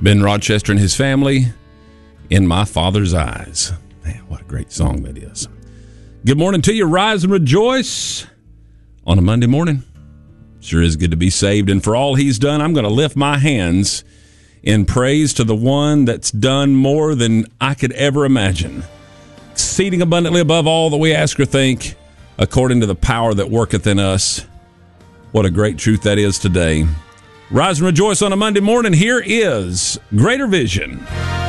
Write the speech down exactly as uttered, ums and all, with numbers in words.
Ben Rochester and his family, In My Father's Eyes. Man, what a great song that is. Good morning to you. Rise and rejoice on a Monday morning. Sure is good to be saved. And for all he's done, I'm going to lift my hands in praise to the one that's done more than I could ever imagine, exceeding abundantly above all that we ask or think, according to the power that worketh in us. What a great truth that is today. Rise and rejoice on a Monday morning. Here is Greater Vision.